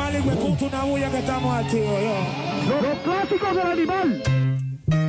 dale, hueputo, una bulla que estamos activos, yo. Los clásicos del animal.